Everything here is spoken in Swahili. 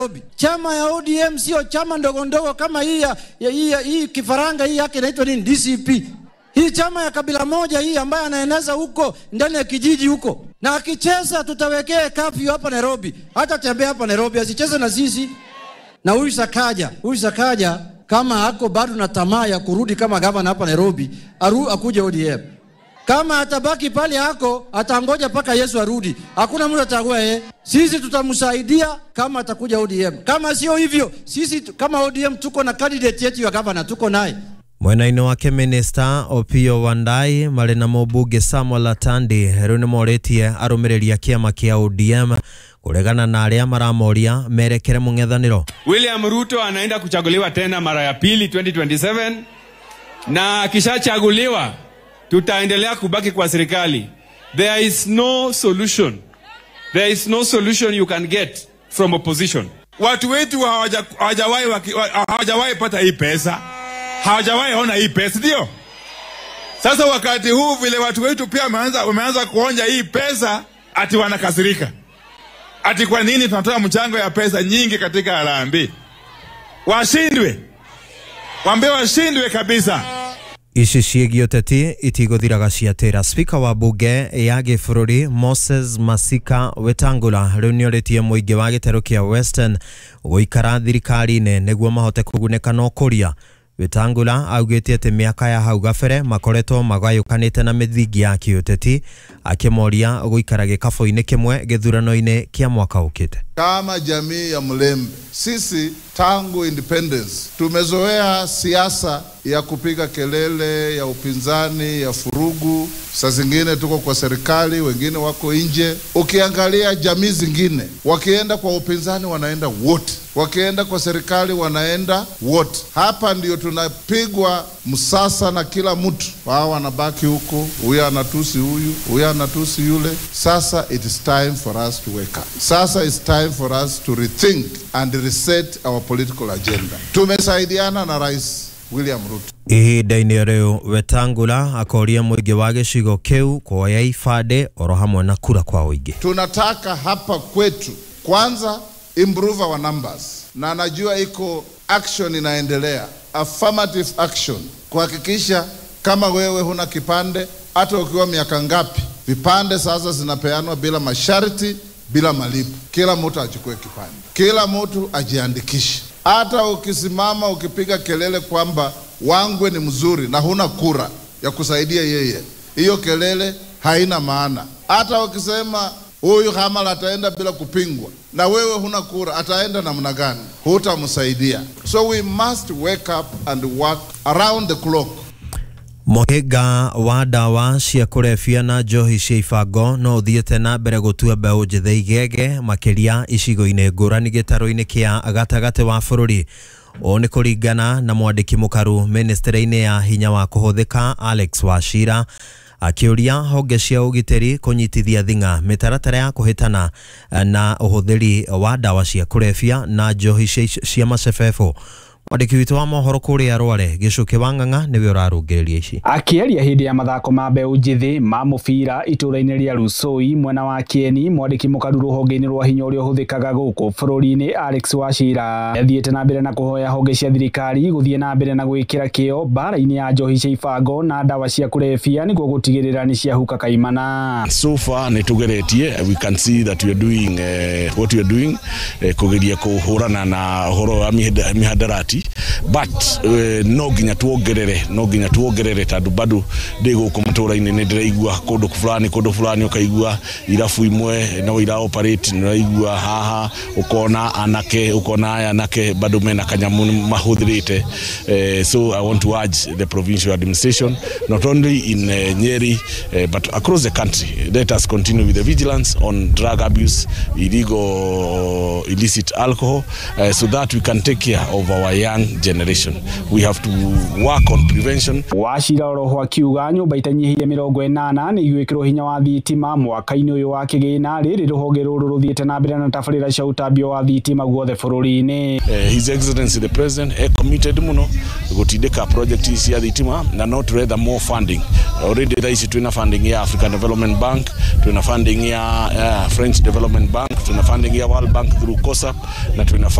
Chama ya ODM sio chama ndogo ndogo kama hii kifaranga hii yake inaitwa nini, DCP. Hii chama ya kabila moja hii ambaye anaeneza huko ndani ya kijiji huko. Na akicheza tutawekea curfew hapa Nairobi. Hata tembea hapa Nairobi asicheze na sisi. Na huyu Sakaja kama hako bado na tamaa ya kurudi kama gavana hapa Nairobi, akuje ODM. Kama atabaki pale hako, atangoja paka Yesu arudi. Hakuna mtu atagua Sisi tutamsaidia kama atakuja ODM. Kama sio hivyo, sisi kama ODM tuko na candidate yetu ya gavana, tuko naye. Mwena-inĩ wake Minister Opiyo Wandayi marĩ na mũmbunge Samuel Atandi rĩu nĩ moretie arũmĩrĩri a kĩama kĩa ODM kuregana na arĩa maramoria merekere mũng'ethanĩro. William Ruto anaenda kuchaguliwa tena mara ya pili 2027 na akishachaguliwa tutaendelea kubaki kwa serikali. There is no solution. There is no solution you can get from opposition. Watu wetu hawajawahi pata hii pesa. Hawajawahi ona hii pesa, ndio. Sasa wakati huu vile watu wetu pia wameanza kuonja hii pesa, ati wanakasirika. Ati kwa nini tunatoa mchango ya pesa nyingi katika harambee? Washindwe. Waambie washindwe kabisa. Ici ciĩgiĩ ũteti itigũthiraga ciatĩra. Speaker wa bunge ya gĩbũrũri Moses Masika Wetangula rĩu nĩorĩtie mũingĩ wa gĩtarũ kĩa Western gũikara thirikari-inĩ nĩguo mahote kũgunĩka na ũkũria. Wetangula augĩte atĩ mĩaka ya hau gabere makoretwo magayũkanĩte na mĩthingi ya kĩũteti, akĩmoria gũikara gĩkabũ-inĩ kĩmwe gĩthurano-inĩ kĩa mwaka ũkĩte. Kama jamii ya Mlembe, sisi tangu independence tumezoea siasa ya kupiga kelele, ya upinzani, ya furugu. Saa zingine tuko kwa serikali, wengine wako nje. Ukiangalia jamii zingine, wakienda kwa upinzani wanaenda wote, wakienda kwa serikali wanaenda wote. Hapa ndio tunapigwa msasa na kila mtu. Wao wanabaki huko, huyu anatusi huyu, huyu anatusi yule. Sasa it is time for us to wake up. Sasa it's time for us to rethink and reset our political agenda. Tumesaidiana na Rais William Ruto. Ihinda-inĩ rĩu Wetangula akoria mũingĩ wa gĩcigo kĩu kuoya ibandĩ oro hamwe na kura kwa ũingĩ. Tunataka hapa kwetu kwanza improve our numbers. Na najua iko action inaendelea, affirmative action, kuhakikisha kama wewe huna kipande hata ukiwa miaka ngapi, vipande sasa zinapeanwa bila masharti, bila malipo. Kila mtu achukue kipande, kila mtu ajiandikishe. Hata ukisimama ukipiga kelele kwamba Wangwe ni mzuri na huna kura ya kusaidia yeye, hiyo kelele haina maana. Hata ukisema huyu Hamala ataenda bila kupingwa na wewe huna kura, ataenda namna gani? Hutamsaidia. So we must wake up and work around the clock. Mũhĩnga wa ndawa cia kũrebia na njohi cia ibango no ũthiĩte na mbere gũtua mbeũ njĩthĩ igege makĩria icigo-inĩ ngũrani gĩtarũ-inĩ kĩa gatagatĩ wa bũrũri. O nĩ kũringana na mwandĩki mũkaru ministry-inĩ ya hinya wa kũhũthĩka Alex Wachira, akĩũria honge cia ũgitĩri kũnyitithia thing'a mĩtaratara ya kũhĩtana na ũhũthĩri wa ndawa cia kũrebia na njohi cia macebebo. Mwandĩki witũ wa mohoro kũrĩa Rware Gĩcũkĩ wa Ng'ang'a nĩwe ũrarũngĩrĩria ici. Akĩaria hĩndĩ ya mathako ma mbeũ njĩthĩ ma mũbira itũũra-inĩ rĩa Rusoi mwena wa Kieni, mwandĩki mũkaru rũhonge-inĩ rwa hinya ũrĩa ũhũthĩkaga gũkũ bũrũri-inĩ Alex Wachira athiĩte na mbere na kũhoya honge cia thirikari gũthiĩ na mbere na gwĩkĩra kĩo mbara-inĩ ya njohi cia ibango na ndawa cia kũrebia nĩguo gũtigĩrĩra nĩ ciahuka kaimana. So far nĩtũgeretie, we can see that we are doing what we are doing, kũgeria kũhũrana na ũhoro wa mihadarati. But no ginya tuongerere tondũ bado ndĩgũkũ matũũra-inĩ nĩ ndĩraigua kũndũ fulani ũkaigua irabu imwe no ira operate ndĩraigua haha ukona aya anake bado mena kanyamu mahũthĩrĩte. So I want to urge the provincial administration not only in Nyeri but across the country, let us continue with the vigilance on drug abuse, illicit alcohol, so that we can take care of our young generation. We have to work on prevention. Wachira roho akiuga nyumba itanyihia 80 ni gwikirwo hinya wa thitima mwaka-ini uyu wa kigina riri ruhonge ruru ruthiete na mbere na tabarira cia utambio wa thitima guothe bururi-ini. His Excellency the President committed muno gutindika project cia thitima na not rather more funding. Already raisi twina funding ya African Development Bank, twina funding ya French Development Bank, twina funding ya World Bank through COSAP na twina